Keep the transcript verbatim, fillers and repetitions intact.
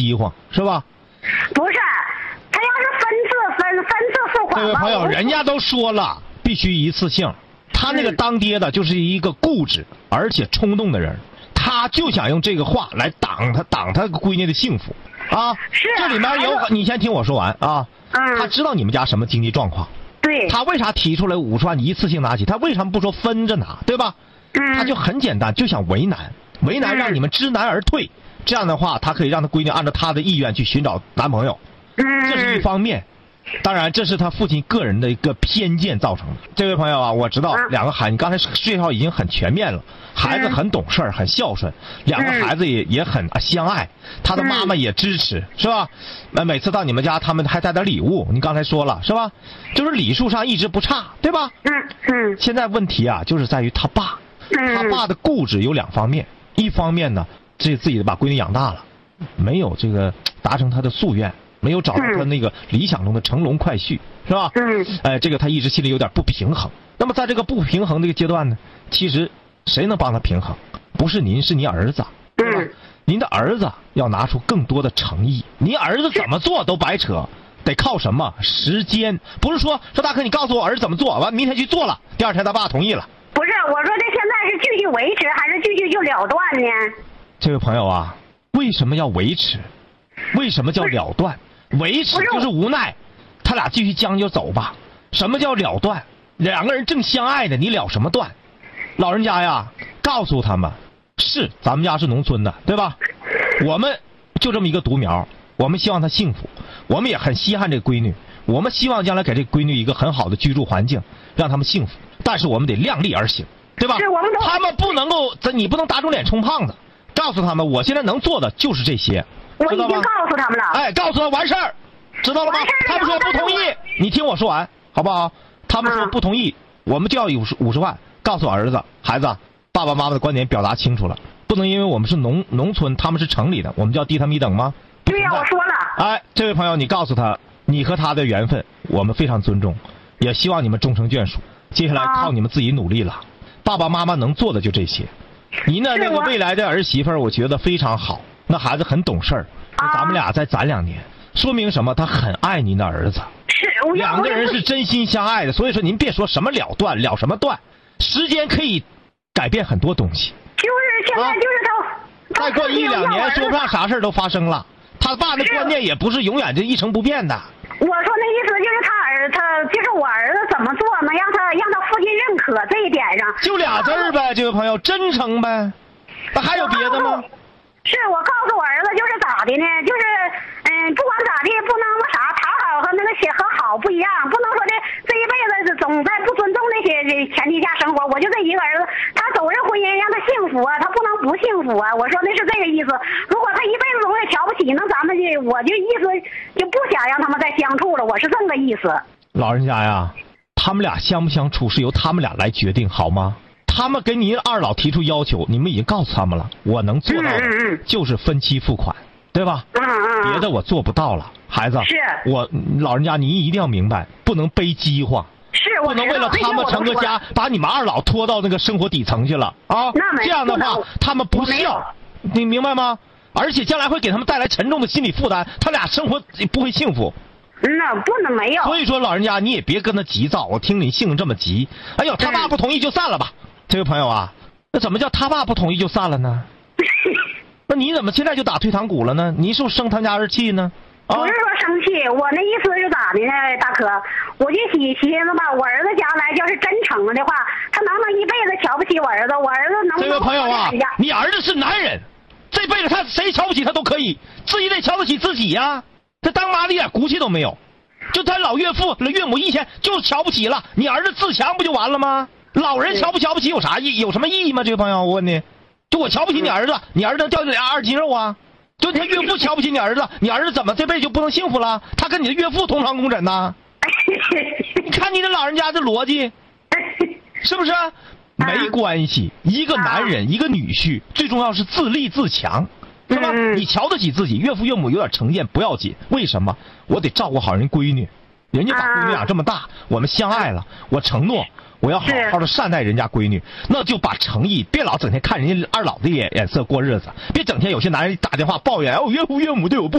饥荒，是吧？ 不是，他要是分次分分次付款。 这位朋友，人家都说了，必须一次性。他那个当爹的就是一个固执而且冲动的人，他就想用这个话来挡他挡他闺女的幸福啊。 是啊， 这里面有，你先听我说完啊。 嗯。 他知道你们家什么经济状况。 对。 他为啥提出来五十万一次性拿起？他为什么不说分着拿？对吧？ 嗯。 他就很简单，就想为难，为难让你们知难而退。嗯、这样的话，他可以让他闺女按照他的意愿去寻找男朋友。 嗯。 这是一方面。当然，这是他父亲个人的一个偏见造成的。这位朋友啊，我知道两个孩子，你刚才介绍已经很全面了，孩子很懂事儿，很孝顺，两个孩子也也很相爱，他的妈妈也支持，是吧？那每次到你们家，他们还带点礼物，你刚才说了是吧？就是礼数上一直不差，对吧？ 嗯嗯。 现在问题啊，就是在于他爸，他爸的固执有两方面，一方面呢，这自己把闺女养大了，没有这个达成他的夙愿。没有找到他那个理想中的乘龙快婿，是吧？嗯。哎，这个他一直心里有点不平衡。那么在这个不平衡这个阶段呢，其实谁能帮他平衡？不是您，是您儿子，对吧？您的儿子要拿出更多的诚意。您儿子怎么做都白扯，得靠什么？时间。不是说说大哥，你告诉我儿子怎么做，完明天去做了，第二天他爸同意了。 不是，我说这现在是继续维持还是继续就了断呢？ 这位朋友啊，为什么要维持？为什么叫了断？维持就是无奈，他俩继续将就走吧。什么叫了断？两个人正相爱的，你了什么断？老人家呀，告诉他们，是咱们家是农村的，对吧？我们就这么一个独苗，我们希望他幸福，我们也很稀罕这个闺女，我们希望将来给这闺女一个很好的居住环境，让他们幸福。但是我们得量力而行，对吧？ 是我们都他们不能够，你不能打肿脸充胖子。告诉他们，我现在能做的就是这些。 我已经告诉他们了。 哎，告诉他完事儿，知道了吗？他们说不同意，你听我说完，好不好？他们说不同意，嗯、我们就要五十五十万。告诉儿子，孩子，爸爸妈妈的观点表达清楚了，不能因为我们是农农村，他们是城里的，我们就要低他们一等吗？ 对呀，我说了。 哎，这位朋友，你告诉他，你和他的缘分，我们非常尊重，也希望你们终成眷属。接下来靠你们自己努力了，啊、爸爸妈妈能做的就这些。您的那个未来的儿媳妇儿，我觉得非常好。那孩子很懂事儿，咱们俩再攒两年，说明什么？他很爱您的儿子， 是两个人是真心相爱的。所以说，您别说什么了断了什么断，时间可以改变很多东西。 就是现在就是他， 再过一两年，说不上啥事都发生了。他爸的观念也不是永远就一成不变的。 我说那意思就是他儿他就是我儿子怎么做能让他让他父亲认可这一点上， 就俩字儿呗，这位朋友，真诚呗。那还有别的吗？ 是我告诉我儿子就是咋的呢？就是嗯，不管咋地，不能那啥，讨好和那个写和好不一样，不能说的这一辈子总在不尊重那些前提下生活。我就这一个儿子，他走入婚姻让他幸福啊，他不能不幸福啊。我说的是这个意思。如果他一辈子总也瞧不起，那咱们就我就意思就不想让他们再相处了。我是这个意思。 老人家呀，他们俩相不相处是由他们俩来决定，好吗？他们跟您二老提出要求，你们已经告诉他们了，我能做到的就是分期付款，对吧？ 嗯嗯。 别的我做不到了，孩子。 是。 我老人家，您一定要明白，不能背饥荒。 是。 不能为了他们成个家，把你们二老拖到那个生活底层去了啊！这样的话，他们不孝，你明白吗？而且将来会给他们带来沉重的心理负担，他俩生活不会幸福。 那不能没有。 所以说，老人家你也别跟他急躁。我听你性子这么急，哎呦，他爸不同意就散了吧。这位朋友啊，那怎么叫他爸不同意就散了呢？那你怎么现在就打退堂鼓了呢？你是不是生他家儿气呢？ 啊、不是说生气，我那意思是咋的呢，大哥？我就寻寻思吧，我儿子将来要是真成了的话，他能不能一辈子瞧不起我儿子？我儿子能不能？ 这位朋友啊，你儿子是男人，这辈子他谁瞧不起他都可以，自己得瞧得起自己呀、啊。这当妈的一点骨气都没有，就他老岳父、岳母以前就瞧不起了，你儿子自强不就完了吗？老人瞧不瞧不起有啥意有什么意义吗？这位朋友，我问你，就我瞧不起你儿子，你儿子能掉这俩二斤肉啊？就他岳父瞧不起你儿子，你儿子怎么这辈子就不能幸福了？他跟你的岳父同床共枕呐？你看你的老人家的逻辑，是不是？没关系，一个男人，一个女婿，最重要是自立自强，是吧？你瞧得起自己，岳父岳母有点成见不要紧，为什么？我得照顾好人闺女，人家把闺女养这么大，我们相爱了，我承诺。我要好好的善待人家闺女，那就把诚意，别老整天看人家二老的眼眼色过日子，别整天有些男人打电话抱怨，哦，岳父岳母对我不